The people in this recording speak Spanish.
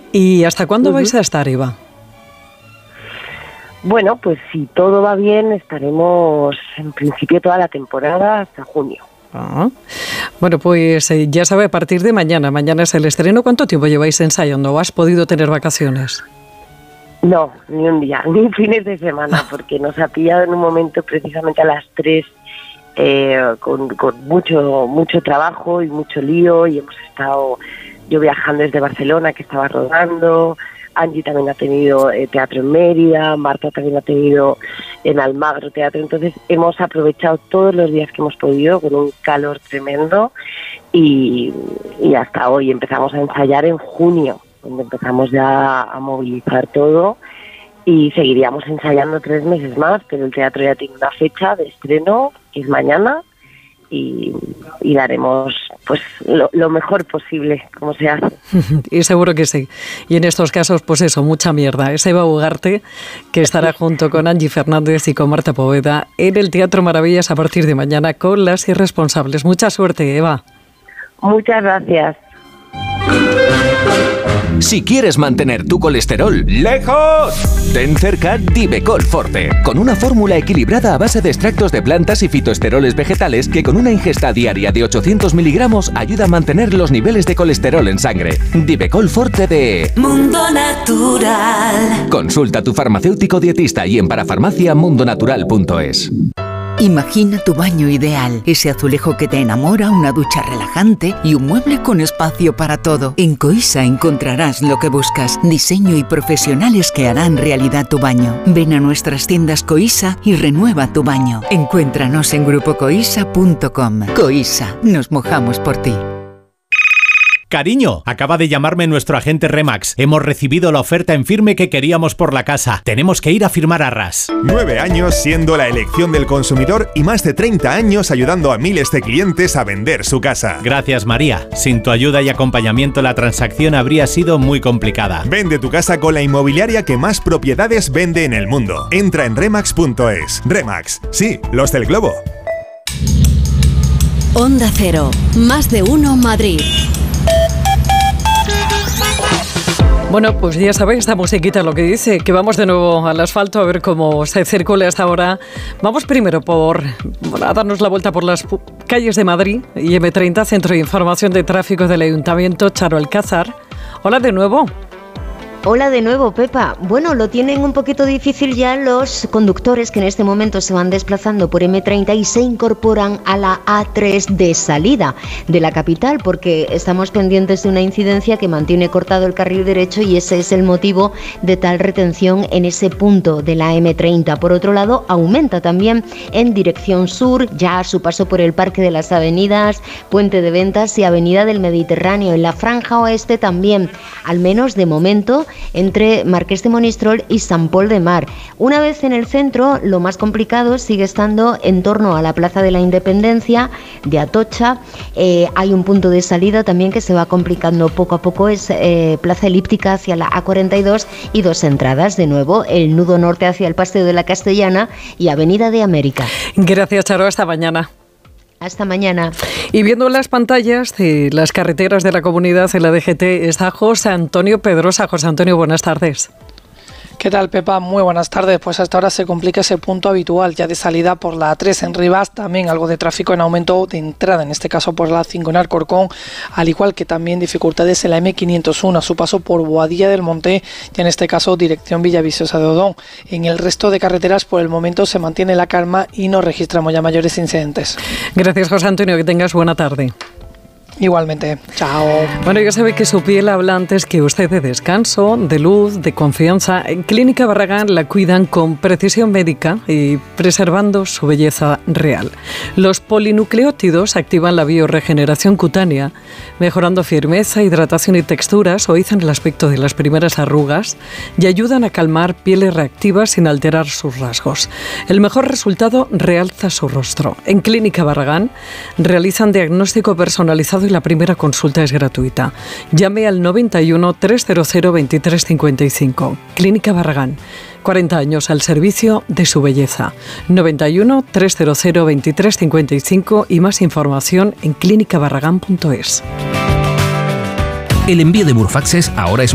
¿Y hasta cuándo vais a estar, Eva? Bueno, pues si todo va bien, estaremos en principio toda la temporada hasta junio. Bueno, pues ya sabe, a partir de mañana es el estreno. ¿Cuánto tiempo lleváis ensayando? ¿O has podido tener vacaciones? No, ni un día, ni fines de semana, porque nos ha pillado en un momento precisamente a las 3 con mucho trabajo y mucho lío, y hemos estado yo viajando desde Barcelona, que estaba rodando. Angie también ha tenido teatro en Mérida, Marta también ha tenido en Almagro teatro, entonces hemos aprovechado todos los días que hemos podido con un calor tremendo y hasta hoy empezamos a ensayar en junio, donde empezamos ya a movilizar todo y seguiríamos ensayando 3 meses más, pero el teatro ya tiene una fecha de estreno, que es mañana, y daremos pues lo mejor posible, como se hace. Y seguro que sí. Y en estos casos, pues eso, mucha mierda. Es Eva Ugarte, que estará junto con Angie Fernández y con Marta Poveda en el Teatro Maravillas a partir de mañana con Las Irresponsables. Mucha suerte, Eva. Muchas gracias. Si quieres mantener tu colesterol lejos, ten cerca Divecol Forte, con una fórmula equilibrada a base de extractos de plantas y fitoesteroles vegetales que con una ingesta diaria de 800 miligramos ayuda a mantener los niveles de colesterol en sangre. Divecol Forte de Mundo Natural. Consulta a tu farmacéutico dietista y en parafarmaciamundonatural.es. Imagina tu baño ideal, ese azulejo que te enamora, una ducha relajante y un mueble con espacio para todo. En Coisa encontrarás lo que buscas, diseño y profesionales que harán realidad tu baño. Ven a nuestras tiendas Coisa y renueva tu baño. Encuéntranos en grupocoisa.com. Coisa, nos mojamos por ti. Cariño, acaba de llamarme nuestro agente Remax. Hemos recibido la oferta en firme que queríamos por la casa. Tenemos que ir a firmar arras. 9 años siendo la elección del consumidor y más de 30 años ayudando a miles de clientes a vender su casa. Gracias, María. Sin tu ayuda y acompañamiento la transacción habría sido muy complicada. Vende tu casa con la inmobiliaria que más propiedades vende en el mundo. Entra en remax.es. Remax, sí, los del globo. Onda Cero, más de uno Madrid. Bueno, pues ya sabéis, esta musiquita lo que dice, que vamos de nuevo al asfalto a ver cómo se circula hasta ahora. Vamos primero a darnos la vuelta por las calles de Madrid y M30, Centro de Información de Tráfico del Ayuntamiento, Charo Alcázar. Hola de nuevo. Hola de nuevo, Pepa. Bueno, lo tienen un poquito difícil ya los conductores que en este momento se van desplazando por M30 y se incorporan a la A3 de salida de la capital, porque estamos pendientes de una incidencia que mantiene cortado el carril derecho y ese es el motivo de tal retención en ese punto de la M30. Por otro lado, aumenta también en dirección sur, ya a su paso por el Parque de las Avenidas, Puente de Ventas y Avenida del Mediterráneo. En la franja oeste también, al menos de momento, entre Marqués de Monistrol y San Pol de Mar. Una vez en el centro, lo más complicado sigue estando en torno a la Plaza de la Independencia de Atocha. Hay un punto de salida también que se va complicando poco a poco, es Plaza Elíptica hacia la A42 y 2 entradas, de nuevo, el nudo norte hacia el Paseo de la Castellana y Avenida de América. Gracias, Charo, hasta mañana. Hasta mañana. Y viendo las pantallas de las carreteras de la comunidad en la DGT está José Antonio Pedrosa. José Antonio, buenas tardes. ¿Qué tal, Pepa? Muy buenas tardes. Pues hasta ahora se complica ese punto habitual ya de salida por la A3 en Rivas, también algo de tráfico en aumento de entrada, en este caso por la A5 en Alcorcón, al igual que también dificultades en la M501 a su paso por Boadilla del Monte y en este caso dirección Villaviciosa de Odón. En el resto de carreteras por el momento se mantiene la calma y no registramos ya mayores incidentes. Gracias, José Antonio, que tengas buena tarde. Igualmente, chao. Bueno, ya sabe que su piel habla antes que usted de descanso, de luz, de confianza. En Clínica Barragán la cuidan con precisión médica y preservando su belleza real. Los polinucleótidos activan la biorregeneración cutánea, mejorando firmeza, hidratación y textura, suavizan el aspecto de las primeras arrugas y ayudan a calmar pieles reactivas sin alterar sus rasgos. El mejor resultado realza su rostro. En Clínica Barragán realizan diagnóstico personalizado y la primera consulta es gratuita. Llame al 91 300 2355. Clínica Barragán. 40 años al servicio de su belleza. 91 300 2355 y más información en clinicabarragán.es. El envío de Murfaxes ahora es